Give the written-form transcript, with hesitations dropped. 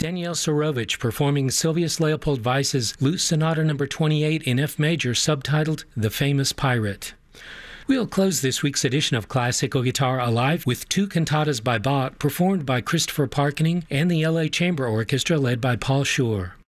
Daniel Sorovich performing Sylvius Leopold Weiss's Lute Sonata No. 28 in F major, subtitled The Famous Pirate. We'll close this week's edition of Classical Guitar Alive with two cantatas by Bach performed by Christopher Parkening and the LA Chamber Orchestra led by Paul Schur.